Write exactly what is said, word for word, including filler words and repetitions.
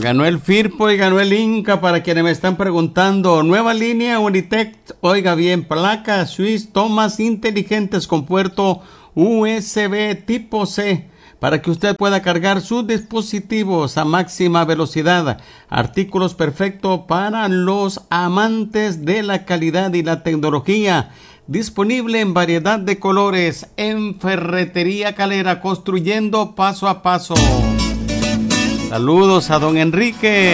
Ganó el Firpo y ganó el Inca, para quienes me están preguntando. Nueva línea Unitec, oiga bien, placas Swiss Thomas inteligentes con puerto U S B tipo C, para que usted pueda cargar sus dispositivos a máxima velocidad. Artículos perfectos para los amantes de la calidad y la tecnología. Disponible en variedad de colores en Ferretería Calera, construyendo paso a paso. Saludos a don Enrique.